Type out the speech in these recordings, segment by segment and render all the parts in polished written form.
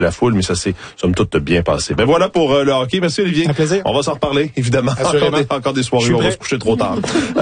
la foule, mais ça s'est, somme toute, bien passé. Ben voilà pour le hockey. Merci, Olivier. Un plaisir. On va s'en reparler, évidemment. Encore des soirées où on va se coucher trop tard.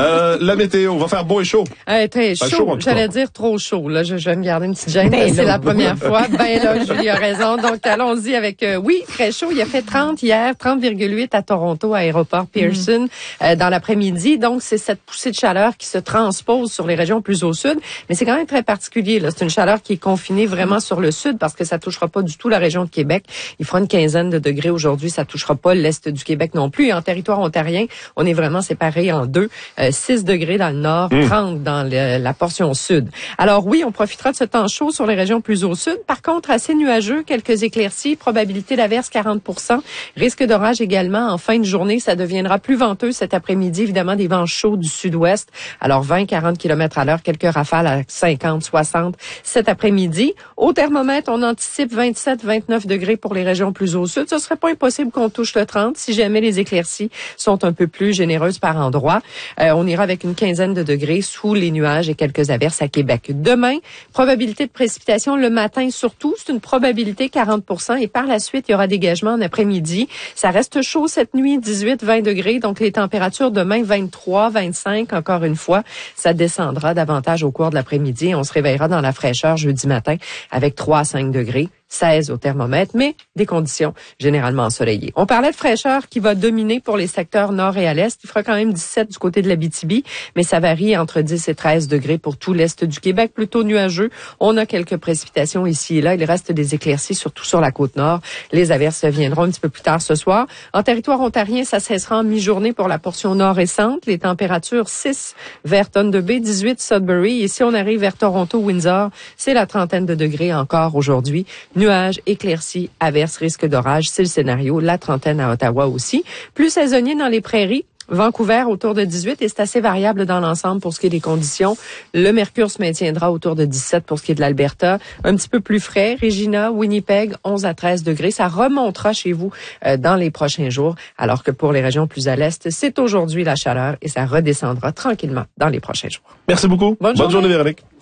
La météo, on va faire beau et chaud. Très chaud. J'allais dire trop chaud. Là, je vais me garder une petite gêne. C'est la première fois. Ben là, Julie a raison. Donc, allons-y avec, oui, très chaud. Il a fait 30 hier, 30,8 à Toronto, à aéroport Pearson, dans l'après-midi. Donc, c'est cette poussée de chaleur qui se transpose sur les régions plus au sud. Mais c'est quand même très particulier, là. C'est une chaleur qui est confinée vraiment sur le sud parce que ça touchera pas du tout la région de Québec. Il fera une quinzaine de degrés aujourd'hui. Ça touchera pas l'est du Québec non plus. Et en territoire ontarien, on est vraiment séparés en deux. 6 degrés dans le nord, 30 dans la portion sud. Alors oui, on profitera de ce temps chaud sur les régions plus au sud. Par contre, assez nuageux, quelques éclaircies, probabilité d'averse 40%. Risque d'orage également en fin de journée. Ça deviendra plus venteux cet après-midi. Évidemment, des vents chauds du sud-ouest. Alors 20-40 km à l'heure, quelques rafales à 50-60 cet après-midi. Au thermomètre, on anticipe 27-29 degrés pour les régions plus au sud. Ce serait pas impossible qu'on touche le 30 si jamais les éclaircies sont un peu plus généreuses par endroit. On ira avec une quinzaine de degrés sous les nuages et quelques averses à Québec. Demain, probabilité de précipitation le matin surtout, c'est une probabilité 40% et par la suite, il y aura dégagement en après-midi. Ça reste chaud cette nuit, 18-20 degrés, donc les températures demain 23-25 encore une fois. Ça descendra davantage au cours de l'après-midi. On se réveillera dans la fraîcheur jeudi matin avec 3 à 5 degrés. 16 au thermomètre, mais des conditions généralement ensoleillées. On parlait de fraîcheur qui va dominer pour les secteurs nord et à l'est. Il fera quand même 17 du côté de l'Abitibi, mais ça varie entre 10 et 13 degrés pour tout l'est du Québec, plutôt nuageux. On a quelques précipitations ici et là. Il reste des éclaircies, surtout sur la côte nord. Les averses viendront un petit peu plus tard ce soir. En territoire ontarien, ça cessera en mi-journée pour la portion nord et centre. Les températures 6 vers Thunder Bay, 18 Sudbury. Et si on arrive vers Toronto, Windsor, c'est la trentaine de degrés encore aujourd'hui. Nuages, éclaircies, averses, risque d'orage, c'est le scénario. La trentaine à Ottawa aussi. Plus saisonnier dans les prairies. Vancouver autour de 18 et c'est assez variable dans l'ensemble pour ce qui est des conditions. Le mercure se maintiendra autour de 17 pour ce qui est de l'Alberta. Un petit peu plus frais. Regina, Winnipeg, 11 à 13 degrés. Ça remontera chez vous dans les prochains jours. Alors que pour les régions plus à l'est, c'est aujourd'hui la chaleur et ça redescendra tranquillement dans les prochains jours. Merci beaucoup. Bonne journée, Véronique.